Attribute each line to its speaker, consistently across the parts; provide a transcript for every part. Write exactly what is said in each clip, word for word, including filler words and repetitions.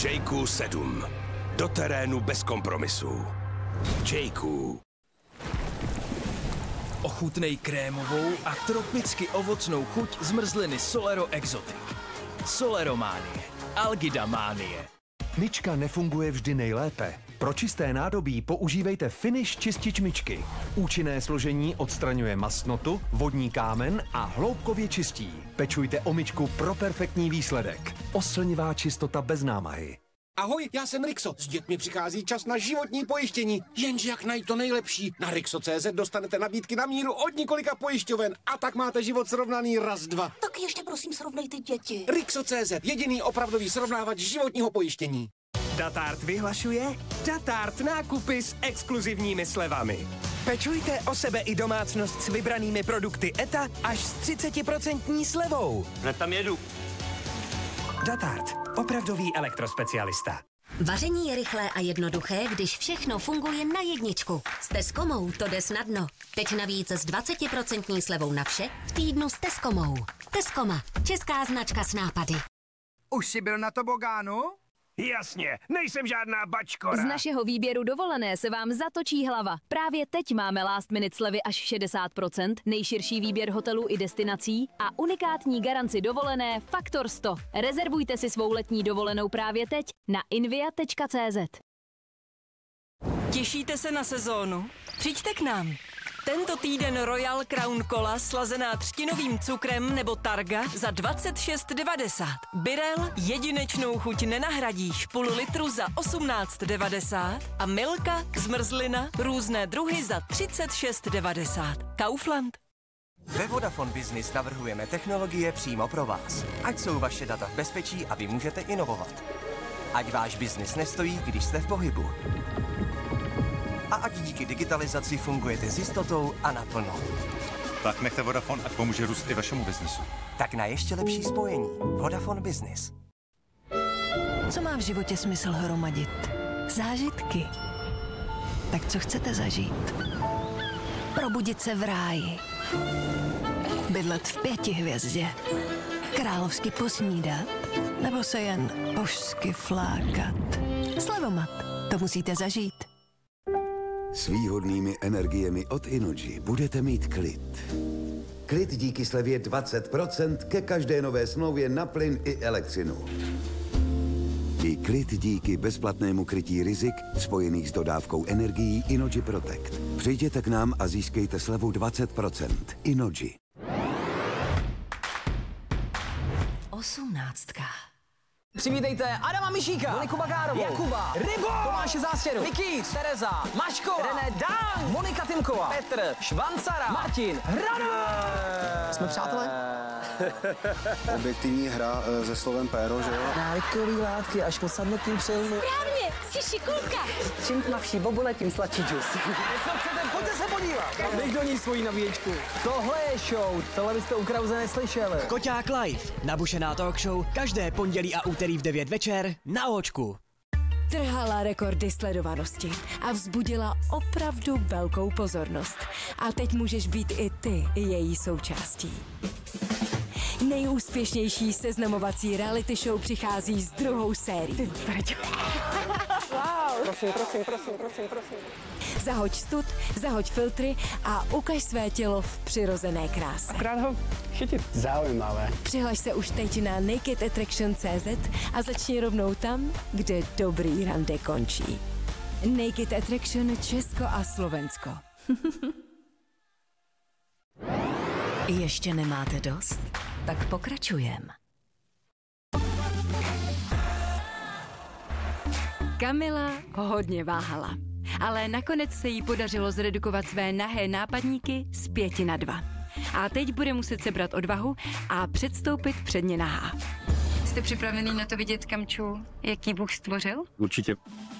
Speaker 1: Jayku sedm. Do terénu bez kompromisů. Jayku.
Speaker 2: Ochutnej krémovou a tropicky ovocnou chuť zmrzliny Solero Exotic. Solerománie. Algidamánie.
Speaker 3: Myčka nefunguje vždy nejlépe. Pro čisté nádobí používejte Finish čistič myčky. Účinné složení odstraňuje mastnotu, vodní kámen a hloubkově čistí. Pečujte o myčku pro perfektní výsledek. Oslnivá čistota bez námahy.
Speaker 4: Ahoj, já jsem Rixo. S dětmi přichází čas na životní pojištění. Jenže jak najít to nejlepší? Na Rixo tečka cé zet dostanete nabídky na míru od několika pojišťoven a tak máte život srovnaný raz, dva.
Speaker 5: Tak ještě prosím srovnejte děti.
Speaker 4: Rixo tečka cé zet, jediný opravdový srovnávač životního pojištění.
Speaker 6: Datart vyhlašuje Datart nákupy s exkluzivními slevami. Pečujte o sebe i domácnost s vybranými produkty E T A až s třicet procent slevou.
Speaker 7: Hned tam jedu.
Speaker 6: Datart, opravdový elektrospecialista.
Speaker 5: Vaření je rychlé a jednoduché, když všechno funguje na jedničku. S Tescomou to jde snadno. Teď navíc s dvacet procent slevou na vše v týdnu s Tescomou. Tescoma, česká značka s nápady.
Speaker 8: Už jsi byl na tobogánu?
Speaker 6: Jasně, nejsem žádná bačkora.
Speaker 9: Z našeho výběru dovolené se vám zatočí hlava. Právě teď máme last minute slevy až šedesát procent, nejširší výběr hotelů i destinací a unikátní garanci dovolené Faktor sto. Rezervujte si svou letní dovolenou právě teď na invia tečka cé zet.
Speaker 10: Těšíte se na sezónu? Přijďte k nám. Tento týden Royal Crown Cola slazená třtinovým cukrem nebo Targa za dvacet šest devadesát. Birel jedinečnou chuť nenahradíš, půl litru za osmnáct devadesát a Milka, zmrzlina, různé druhy za třicet šest devadesát. Kaufland.
Speaker 6: Ve Vodafone Business navrhujeme technologie přímo pro vás. Ať jsou vaše data v bezpečí a vy můžete inovovat. Ať váš biznis nestojí, když jste v pohybu. A ať díky digitalizaci fungujete s jistotou a naplno.
Speaker 11: Tak nechte Vodafone, ať pomůže růst i vašemu biznesu.
Speaker 6: Tak na ještě lepší spojení. Vodafone Business.
Speaker 12: Co má v životě smysl hromadit? Zážitky. Tak co chcete zažít? Probudit se v ráji. Bydlet v pěti hvězdě. Královsky posnídat. Nebo se jen božsky flákat. Slevomat. To musíte zažít.
Speaker 13: S výhodnými energiemi od Inogy budete mít klid. Klid díky slevě dvacet procent ke každé nové smlouvě na plyn i elektřinu. I klid díky bezplatnému krytí rizik spojených s dodávkou energií Inogy Protect. Přijděte k nám a získejte slevu dvacet procent. Inogy.
Speaker 5: Osmnáctka.
Speaker 14: Přivítejte Adama Mišíka, Moniku Bagárovou, Jakuba, Rybo, Tomáše Zástěru, Mikýř, Tereza, Maško, René Dan, Monika Timková, Petr, Švancara, Martin, Hranu. Jsme přátelé?
Speaker 15: Objektivní hra se slovem péro, že jo?
Speaker 14: Návykový látky až po sadnutím přilnu.
Speaker 5: Správně, jsi šikulka.
Speaker 14: Čím tmavší bobule, tím sladší džus. Co chcete, pojďte se podívat. Dej do ní svoji nabíječku. Tohle je show, tohle byste u Krause neslyšeli.
Speaker 16: Koťák Live, nabušená talk show, každé pondělí a úterý v devět večer na Očku.
Speaker 17: Trhala rekordy sledovanosti a vzbudila opravdu velkou pozornost. A teď můžeš být i ty její součástí. Nejúspěšnější seznamovací reality show přichází s druhou sérií.
Speaker 14: Wow. Prosím, prosím, prosím, prosím, prosím.
Speaker 17: Zahoď stud, zahoď filtry a ukaž své tělo v přirozené kráse.
Speaker 14: Akorát ho chytit. Zaujímavé.
Speaker 17: Přihlaš se už teď na naked attraction tečka cé zet a začni rovnou tam, kde dobrý rande končí. Naked Attraction Česko a Slovensko.
Speaker 5: Ještě nemáte dost? Tak pokračujem.
Speaker 18: Kamila hodně váhala, ale nakonec se jí podařilo zredukovat své nahé nápadníky z pěti na dva. A teď bude muset sebrat odvahu a předstoupit před ně nahá. Jste připravený na to vidět, Kamču, jaký Bůh stvořil?
Speaker 11: Určitě.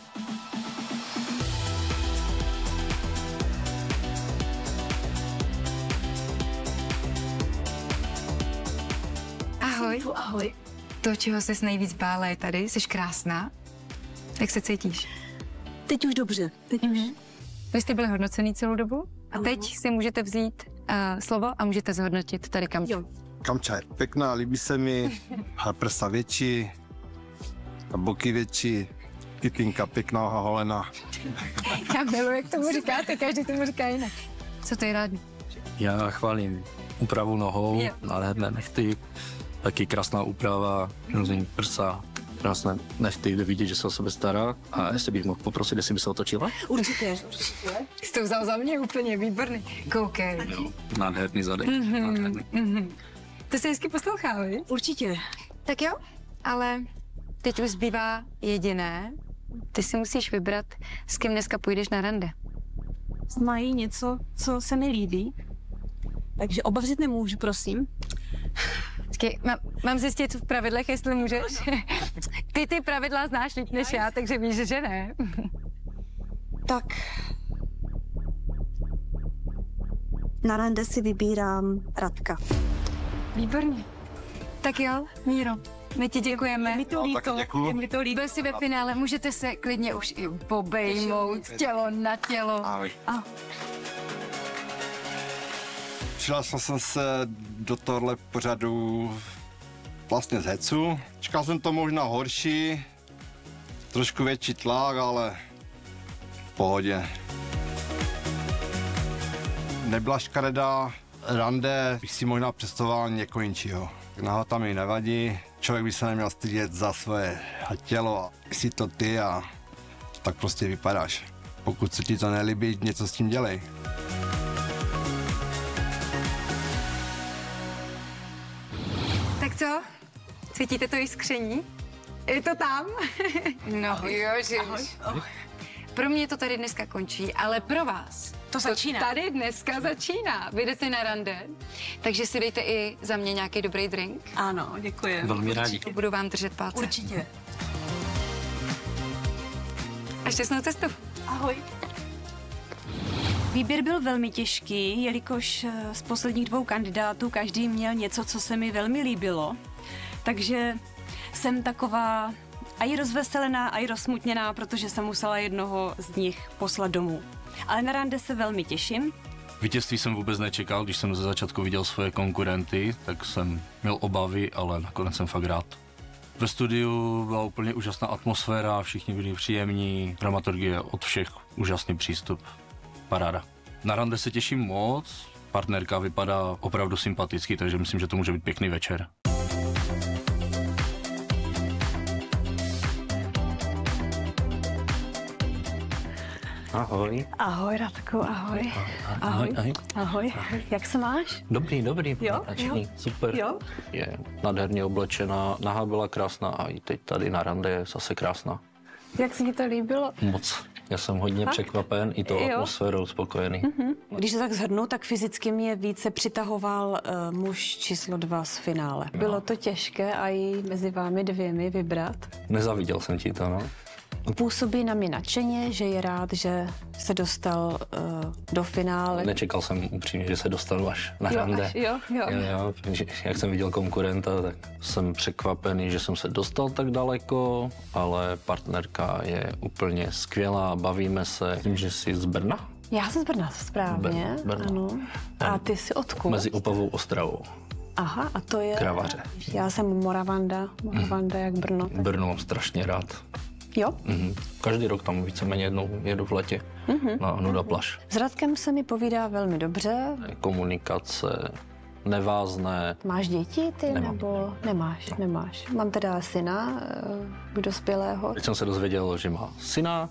Speaker 18: Ahoj.
Speaker 19: Ahoj.
Speaker 18: To, čeho ses nejvíc bála, je tady. Jsi krásná. Jak se cítíš?
Speaker 19: Teď už dobře. Teď mm-hmm. už.
Speaker 18: Vy jste byli hodnocený celou dobu a
Speaker 19: Ano.
Speaker 18: teď si můžete vzít uh, slovo a můžete zhodnotit tady Kamču.
Speaker 15: Kamča je pěkná, líbí se mi, prsa větší, A boky větší, kytinka pěkná a holená.
Speaker 17: Já miluji, jak tomu říkáte, každý tomu říká jinak. Co ty rád?
Speaker 7: Já chválím úpravu nohou, nádherné nechty, taky krásná úprava, různý prsa, krásné nechty, jde vidět, že se o sebe stará. A jestli bych mohl poprosit, jestli by se otočila?
Speaker 17: Určitě. Jsi to vzal za mě úplně výborný. Koukej.
Speaker 7: Jo, nádherný zadek,
Speaker 17: Mm-hmm.
Speaker 7: nádherný.
Speaker 17: Mm-hmm. To se hezky poslouchá, vi?
Speaker 19: Určitě.
Speaker 17: Tak jo, ale teď už zbývá jediné. Ty si musíš vybrat, s kým dneska půjdeš na rande.
Speaker 19: Mají něco, co se mi líbí. Takže obavřit nemůžu, prosím.
Speaker 17: Počkej, mám, mám zjistit v pravidlech, jestli můžeš? Ty ty pravidla znáš líp než já, takže víš, že ne.
Speaker 19: Tak. Na rande si vybírám Radka.
Speaker 17: Výborně. Tak jo, Míro, my ti děkujeme.
Speaker 19: Je mi to líto, je mi to líto.
Speaker 17: Byl jsi ve finále, můžete se klidně už i pobejmout, tělo na tělo.
Speaker 15: Ahoj.
Speaker 17: A.
Speaker 15: Přihlásil jsem se do tohle pořadu vlastně z hecu. Čekal jsem to možná horší, trošku větší tlak, ale v pohodě. Nebyla škaredá, rande bych si možná představoval někoho jinčího. Nahota mi nevadí, člověk by se neměl stydět za svoje tělo. Jsi to ty a tak prostě vypadáš. Pokud se ti to nelíbí, něco s tím dělej.
Speaker 17: Tak co? Cítíte to jiskření? Je to tam? No jožiš. Pro mě to tady dneska končí, ale pro vás
Speaker 19: To začíná.
Speaker 17: To tady dneska začíná. Vy jdete na rande, takže si dejte i za mě nějaký dobrý drink.
Speaker 19: Ano, děkuji.
Speaker 7: Velmi rádi.
Speaker 17: Budu vám držet palce.
Speaker 19: Určitě.
Speaker 17: A šťastnou cestu.
Speaker 19: Ahoj. Výběr byl velmi těžký, jelikož z posledních dvou kandidátů každý měl něco, co se mi velmi líbilo. Takže jsem taková aj rozveselená, aj rozsmutněná, protože jsem musela jednoho z nich poslat domů. Ale na rande se velmi těším.
Speaker 7: Vítězství jsem vůbec nečekal, když jsem ze začátku viděl svoje konkurenty, tak jsem měl obavy, ale nakonec jsem fakt rád. Ve studiu byla úplně úžasná atmosféra, všichni byli příjemní, dramaturgie od všech, úžasný přístup, paráda. Na rande se těším moc, partnerka vypadá opravdu sympaticky, takže myslím, že to může být pěkný večer. Ahoj.
Speaker 19: Ahoj, Radku, ahoj.
Speaker 7: Ahoj. Ahoj.
Speaker 19: Ahoj. Jak se máš?
Speaker 7: Dobrý, dobrý,
Speaker 19: Jo,
Speaker 7: nadšený,
Speaker 19: jo.
Speaker 7: super.
Speaker 19: Jo.
Speaker 7: Je nádherně oblečená, nahá byla krásná a i teď tady na rande je zase krásná.
Speaker 17: Jak se ti to líbilo?
Speaker 7: Moc. Já jsem hodně
Speaker 19: Fakt?
Speaker 7: překvapen, i tou
Speaker 19: Jo.
Speaker 7: atmosférou spokojený.
Speaker 19: Mhm. Když se tak shrnu, tak fyzicky mě více přitahoval uh, muž číslo dva z finále.
Speaker 17: Bylo to těžké a i mezi vámi dvěmi vybrat?
Speaker 7: Nezaviděl jsem ti to, no.
Speaker 19: Působí na mě nadšeně, že je rád, že se dostal uh, do finále.
Speaker 7: Nečekal jsem upřímně, že se dostanu až na
Speaker 19: Jo,
Speaker 7: rande.
Speaker 19: až, jo, jo.
Speaker 7: Jo, jo, že- jak jsem viděl konkurenta, tak jsem překvapený, že jsem se dostal tak daleko, ale partnerka je úplně skvělá, bavíme se. Myslím, že jsi z Brna?
Speaker 17: Já jsem z Brna, správně.
Speaker 7: Ber- Brno.
Speaker 17: Ano. A ty jsi odkud?
Speaker 7: Mezi Opavou a Ostravou.
Speaker 17: Aha, a to je...
Speaker 7: Kravaře.
Speaker 17: Já jsem Moravanda, Moravanda jak Brno.
Speaker 7: Brno mám strašně rád.
Speaker 17: Jo?
Speaker 7: Mhm. Každý rok tam víceméně jednou jedu v letě
Speaker 17: Mhm.
Speaker 7: na Nuda Plaž.
Speaker 17: S Radkem se mi povídá velmi dobře.
Speaker 7: Komunikace, nevázné.
Speaker 17: Máš děti ty,
Speaker 7: Nemám.
Speaker 17: nebo nemáš? Nemáš. Mám teda syna, eh, dospělého.
Speaker 7: Teď jsem se dozvěděl, že má syna.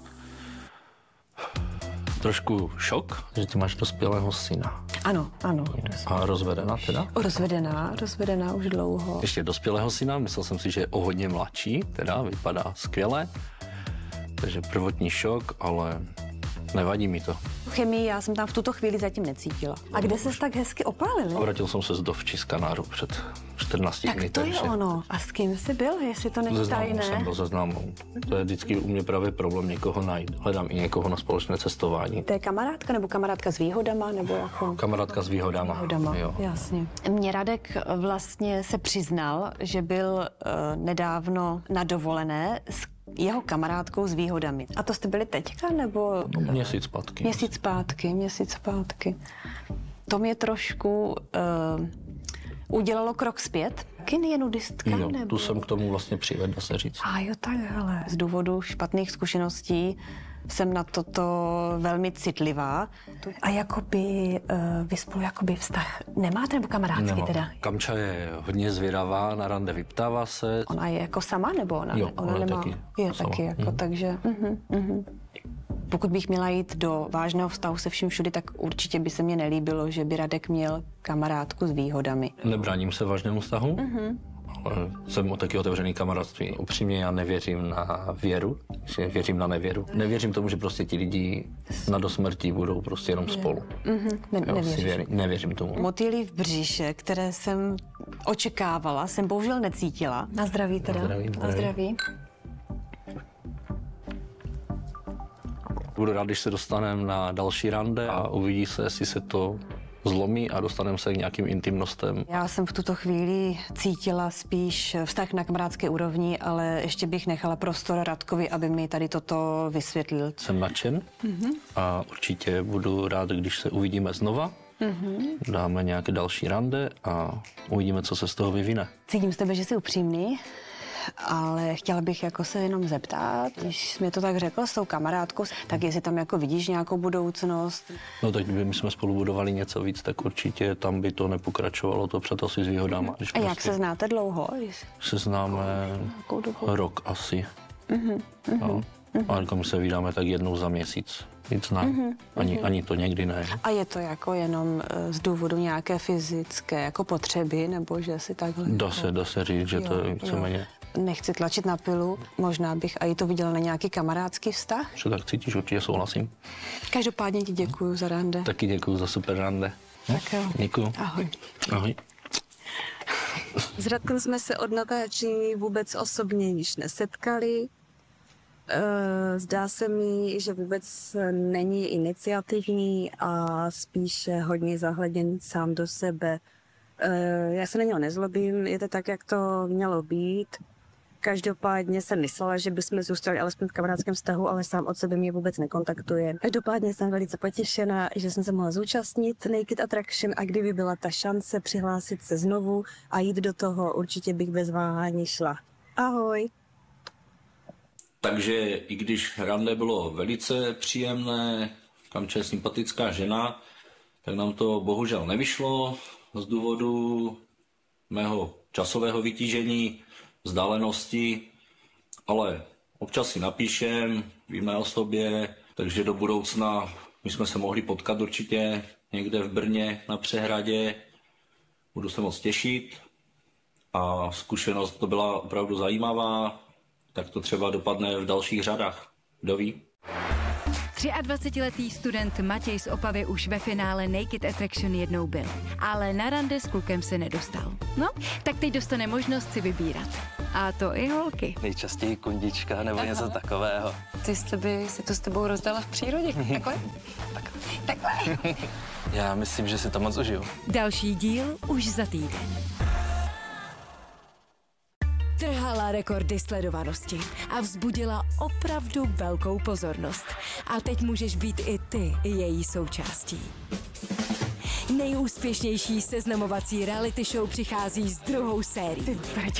Speaker 7: Trošku šok, že ty máš dospělého syna.
Speaker 17: Ano, ano.
Speaker 7: A rozvedená teda?
Speaker 17: Rozvedená, rozvedená už dlouho.
Speaker 7: Ještě dospělého syna, myslel jsem si, že je o hodně mladší, teda vypadá skvěle. Takže prvotní šok, ale nevadí mi to.
Speaker 17: Chemii já jsem tam v tuto chvíli zatím necítila. A kde ses tak hezky opálil?
Speaker 7: Vrátil jsem se z dovči z Kanáru před čtrnácti dny.
Speaker 17: Tak to je ono. A s kým jsi byl, jestli to není
Speaker 7: Se známou jsem
Speaker 17: tajné?
Speaker 7: byl se známou. To je vždycky u mě právě problém někoho najít. Hledám i někoho na společné cestování.
Speaker 17: To je kamarádka nebo kamarádka s výhodama, nebo jako...
Speaker 7: Kamarádka s výhodama.
Speaker 17: Výhodama,
Speaker 7: Jo.
Speaker 17: jasně. Mě Radek vlastně se přiznal, že byl uh, nedávno na dovolené s jeho kamarádkou s výhodami. A to jste byli teďka, nebo...
Speaker 7: No, měsíc zpátky.
Speaker 17: Měsíc zpátky, měsíc zpátky. To mě trošku uh, udělalo krok zpět, Kin je nudistka,
Speaker 7: Jo,
Speaker 17: nebo?
Speaker 7: tu jsem k tomu vlastně přivedl, se říct.
Speaker 17: A jo, takhle. Z důvodu špatných zkušeností jsem na toto velmi citlivá. A jakoby uh, vy spolu jakoby vztah nemáte, nebo kamarádský
Speaker 7: Nemám.
Speaker 17: teda?
Speaker 7: Kamča je hodně zvědavá, na rande vyptává se.
Speaker 17: Ona je jako sama, nebo ona,
Speaker 7: Jo,
Speaker 17: ne, ona
Speaker 7: ona je
Speaker 17: nemá?
Speaker 7: taky
Speaker 17: Je
Speaker 7: sama.
Speaker 17: taky, jako,
Speaker 7: Mhm.
Speaker 17: takže... Uh-huh, uh-huh. Pokud bych měla jít do vážného vztahu se vším všudy, tak určitě by se mně nelíbilo, že by Radek měl kamarádku s výhodami.
Speaker 7: Nebráním se vážnému vztahu,
Speaker 17: Uh-huh.
Speaker 7: ale jsem taky otevřený kamarádství. Upřímně já nevěřím na věru, že věřím na nevěru. Nevěřím tomu, že prostě ti lidi na dosmrtí budou prostě jenom spolu.
Speaker 17: Uh-huh. Ne,
Speaker 7: Jo, si
Speaker 17: nevěříš.
Speaker 7: věřím, nevěřím tomu.
Speaker 17: Motýly v břiše, které jsem očekávala, jsem bohužel necítila. Na zdraví teda.
Speaker 7: Na zdraví,
Speaker 17: Na zdraví.
Speaker 7: Budu rád, když se dostaneme na další rande a uvidí se, jestli se to zlomí a dostaneme se k nějakým intimnostem.
Speaker 17: Já jsem v tuto chvíli cítila spíš vztah na kamarádské úrovni, ale ještě bych nechala prostor Radkovi, aby mi tady toto vysvětlil.
Speaker 7: Jsem nadšen
Speaker 17: Mhm.
Speaker 7: a určitě budu rád, když se uvidíme znova,
Speaker 17: Mhm.
Speaker 7: dáme nějaké další rande a uvidíme, co se z toho vyvine.
Speaker 17: Cítím z tebe, že jsi upřímný, ale chtěla bych jako se jenom zeptat, když jsi mi to tak řekl s tou kamarádkou, tak jestli tam jako vidíš nějakou budoucnost.
Speaker 7: No tak kdyby my jsme spolu budovali něco víc, tak určitě tam by to nepokračovalo, to přátelství s výhodama. Když
Speaker 17: A jak
Speaker 7: prostě
Speaker 17: se znáte dlouho?
Speaker 7: se známe rok asi.
Speaker 17: Mhm.
Speaker 7: No. A jako my se vydáme tak jednou za měsíc. Víc ne.
Speaker 17: Mhm,
Speaker 7: Ani,
Speaker 17: mhm.
Speaker 7: ani to někdy ne.
Speaker 17: A je to jako jenom eh, z důvodu nějaké fyzické jako potřeby, nebo že si takhle...
Speaker 7: Dá se, dá se říct, že to je víceméně.
Speaker 17: Nechci tlačit na pilu, možná bych i to viděla na nějaký kamarádský vztah.
Speaker 7: Že tak cítíš, určitě souhlasím.
Speaker 17: Každopádně ti děkuju za rande.
Speaker 7: Taky děkuji za super rande.
Speaker 17: Tak jo.
Speaker 7: Děkuji.
Speaker 17: Ahoj.
Speaker 7: Ahoj.
Speaker 20: S Radkem jsme se od natáčení vůbec osobně již nesetkali. Eh, Zdá se mi, že vůbec není iniciativní a spíše hodně zahleděný sám do sebe. Eh, Já se na něho nezlobím, je to tak, jak to mělo být. Každopádně jsem myslela, že bychom zůstali alespoň v kamarádském vztahu, ale sám od sebe mě vůbec nekontaktuje. Každopádně jsem velice potěšena, že jsem se mohla zúčastnit Naked Attraction a kdyby byla ta šance přihlásit se znovu a jít do toho, určitě bych bez váhání šla. Ahoj!
Speaker 7: Takže i když rande bylo velice příjemné, Kamča je sympatická žena, tak nám to bohužel nevyšlo z důvodu mého časového vytížení, vzdálenosti, ale občas si napíšem, víme o sobě, takže do budoucna my jsme se mohli potkat určitě někde v Brně na přehradě, budu se moc těšit a zkušenost to byla opravdu zajímavá, tak to třeba dopadne v dalších řadách, kdo ví.
Speaker 18: dvacetiletý student Matěj z Opavy už ve finále Naked Attraction jednou byl, ale na rande s klukem se nedostal. No, tak teď dostane možnost si vybírat. A to i holky.
Speaker 21: Nejčastěji kondička nebo něco takového.
Speaker 17: Ty jestli by si to s tebou rozdala v přírodě, takhle? Takhle.
Speaker 21: Já myslím, že si to moc užiju.
Speaker 18: Další díl už za týden. Trhala rekordy sledovanosti a vzbudila opravdu velkou pozornost. A teď můžeš být i ty její součástí. Nejúspěšnější seznamovací reality show přichází s druhou sérií.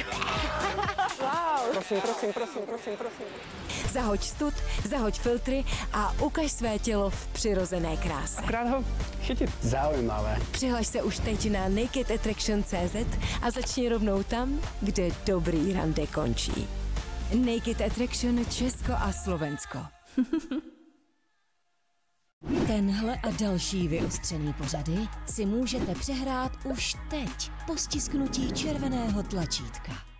Speaker 14: Wow. Prosím, prosím, prosím, prosím, prosím.
Speaker 18: Zahoď stud, zahoď filtry a ukaž své tělo v přirozené kráse.
Speaker 14: Akorát ho chytit. Zaujímavé.
Speaker 18: Přihlaš se už teď na naked attraction tečka cé zet a začni rovnou tam, kde dobrý rande končí. Naked Attraction Česko a Slovensko.
Speaker 5: Tenhle a další vyostřený pořady si můžete přehrát už teď po stisknutí červeného tlačítka.